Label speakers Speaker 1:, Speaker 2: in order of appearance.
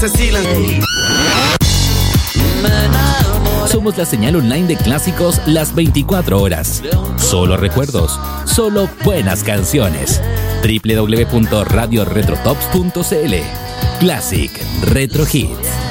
Speaker 1: se silencian.
Speaker 2: Somos la señal online de clásicos las 24 horas. Solo recuerdos, solo buenas canciones. www.radioretrotops.cl. Classic Retro Hits.